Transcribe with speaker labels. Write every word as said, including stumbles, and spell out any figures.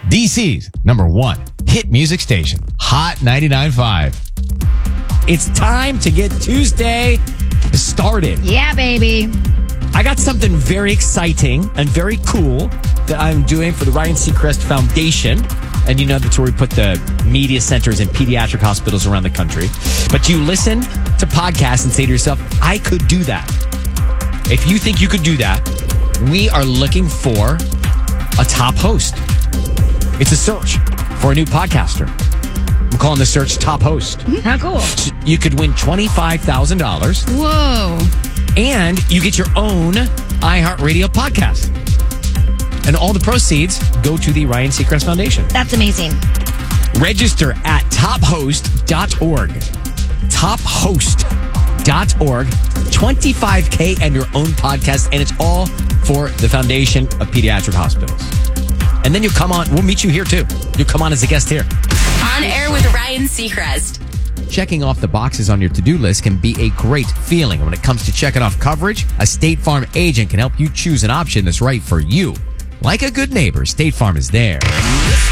Speaker 1: D C's number one hit music station, Hot ninety-nine point five. It's time to get Tuesday started.
Speaker 2: Yeah, baby.
Speaker 3: I got something very exciting and very cool that I'm doing for the Ryan Seacrest Foundation. And you know that's where we put the media centers in pediatric hospitals around the country. But you listen to podcasts and say to yourself, I could do that. If you think you could do that, we are looking for a top host. It's a search for a new podcaster. I'm calling the search Top Host.
Speaker 2: How cool.
Speaker 3: You could win twenty-five thousand dollars.
Speaker 2: Whoa.
Speaker 3: And you get your own iHeartRadio podcast. And all the proceeds go to the Ryan Seacrest Foundation.
Speaker 2: That's amazing.
Speaker 3: Register at top host dot org. top host dot org. twenty-five K and your own podcast. And it's all for the Foundation of Pediatric Hospitals. And then you come on. We'll meet you here, too. You'll come on as a guest here.
Speaker 4: On air with Ryan Seacrest.
Speaker 1: Checking off the boxes on your to-do list can be a great feeling. When it comes to checking off coverage, a State Farm agent can help you choose an option that's right for you. Like a good neighbor, State Farm is there.